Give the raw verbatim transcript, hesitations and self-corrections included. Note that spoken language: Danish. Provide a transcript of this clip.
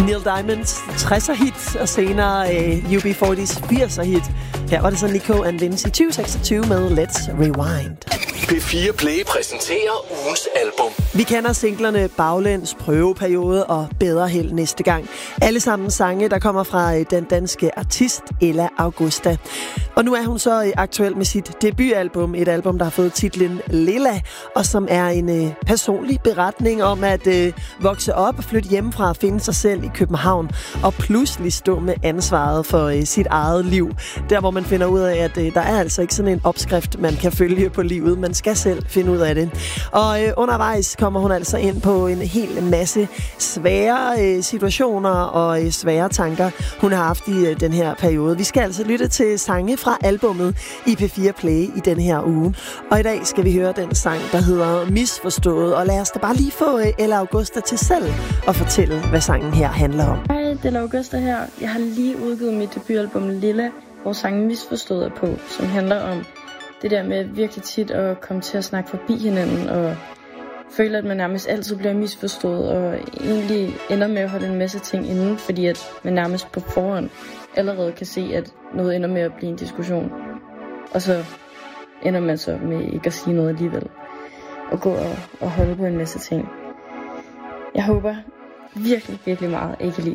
Neil Diamonds tresser hit, og senere uh, U B fyrres firser hit. Her var det så Nico and Vince i tyve seksogtyve med Let's Rewind. P fire Play præsenterer ugens album. Vi kender singlerne Baglæns, Prøveperiode og Bedre Held næste gang. Alle sammen sange, der kommer fra den danske artist Ella Augusta. Og nu er hun så aktuel med sit debutalbum. Et album, der har fået titlen Lilla, og som er en øh, personlig beretning om at øh, vokse op og flytte hjemmefra og finde sig selv i København. Og pludselig stå med ansvaret for øh, sit eget liv. Der, hvor man finder ud af, at øh, der er altså ikke sådan en opskrift, man kan følge på livet. Man skal selv finde ud af det. Og øh, undervejs kommer hun altså ind på en hel masse svære øh, situationer og øh, svære tanker, hun har haft i øh, den her periode. Vi skal altså lytte til sange fra albummet i P fire Play i den her uge. Og i dag skal vi høre den sang, der hedder Misforstået. Og lad os da bare lige få øh, Ella Augusta til selv og fortælle, hvad sangen her handler om. Hej, det er Ella Augusta her. Jeg har lige udgivet mit debutalbum Lilla, hvor sangen Misforstået er på, som handler om det der med virkelig tit at komme til at snakke forbi hinanden og føle, at man nærmest altid bliver misforstået og egentlig ender med at holde en masse ting inden, fordi at man nærmest på forhånd allerede kan se, at noget ender med at blive en diskussion. Og så ender man så med ikke at sige noget alligevel og gå og, og holde på en masse ting. Jeg håber virkelig, virkelig meget, at I kan lide